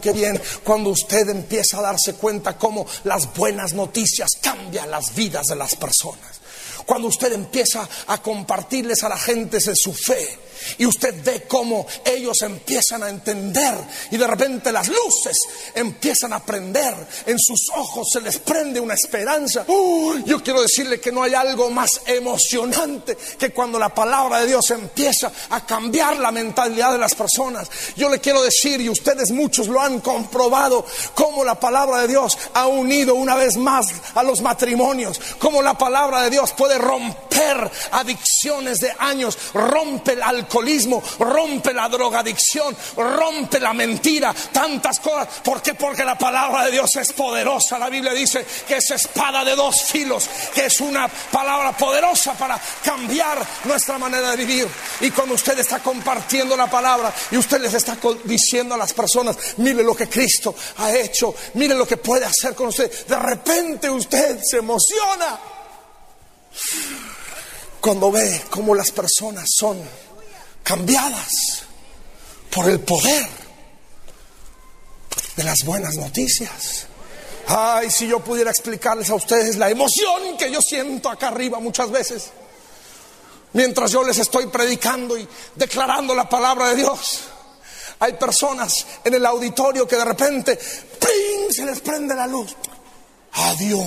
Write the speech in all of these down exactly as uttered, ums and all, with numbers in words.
qué bien cuando usted empieza a darse cuenta cómo las buenas noticias cambian las vidas de las personas. Cuando usted empieza a compartirles a la gente de su fe y usted ve cómo ellos empiezan a entender y de repente las luces empiezan a prender, en sus ojos se les prende una esperanza. Uh, yo quiero decirle que no hay algo más emocionante que cuando la palabra de Dios empieza a cambiar la mentalidad de las personas. Yo le quiero decir, y ustedes muchos lo han comprobado, cómo la palabra de Dios ha unido una vez más a los matrimonios, cómo la palabra de Dios puede romper adicciones de años, rompe el alcoholismo, rompe la drogadicción, rompe la mentira, tantas cosas. ¿Por qué? Porque la palabra de Dios es poderosa. La Biblia dice que es espada de dos filos, que es una palabra poderosa para cambiar nuestra manera de vivir. Y cuando usted está compartiendo la palabra y usted les está diciendo a las personas, mire lo que Cristo ha hecho, mire lo que puede hacer con usted, de repente usted se emociona cuando ve cómo las personas son cambiadas por el poder de las buenas noticias. Ay, si yo pudiera explicarles a ustedes la emoción que yo siento acá arriba muchas veces, mientras yo les estoy predicando y declarando la palabra de Dios. Hay personas en el auditorio que de repente ¡ping!, se les prende la luz. Adiós.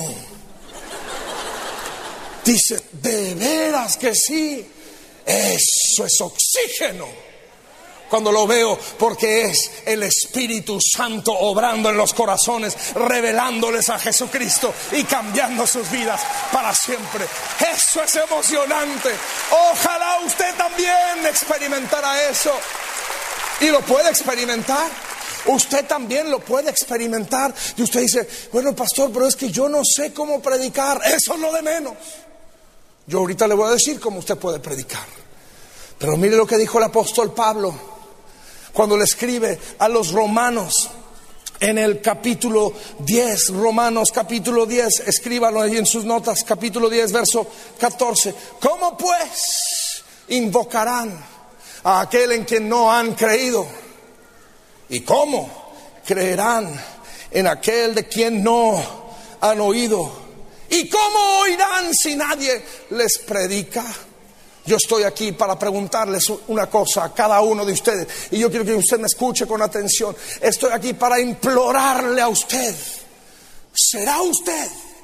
Dice, de veras que sí, eso es oxígeno. Cuando lo veo, porque es el Espíritu Santo obrando en los corazones, revelándoles a Jesucristo y cambiando sus vidas para siempre. Eso es emocionante. Ojalá usted también experimentara eso. Y lo puede experimentar. Usted también lo puede experimentar. Y usted dice, bueno, pastor, pero es que yo no sé cómo predicar. Eso es lo de menos. Yo ahorita le voy a decir cómo usted puede predicar. Pero mire lo que dijo el apóstol Pablo cuando le escribe a los romanos en el capítulo diez. Romanos capítulo diez, escríbalo ahí en sus notas, capítulo diez, verso catorce. ¿Cómo pues invocarán a aquel en quien no han creído? ¿Y cómo creerán en aquel de quien no han oído? ¿Y cómo oirán si nadie les predica? Yo estoy aquí para preguntarles una cosa a cada uno de ustedes, y yo quiero que usted me escuche con atención. Estoy aquí para implorarle a usted: ¿será usted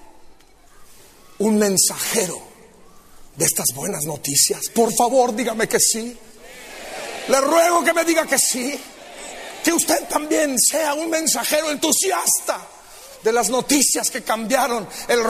un mensajero de estas buenas noticias? Por favor, dígame que sí. Le ruego que me diga que sí. Que usted también sea un mensajero entusiasta de las noticias que cambiaron el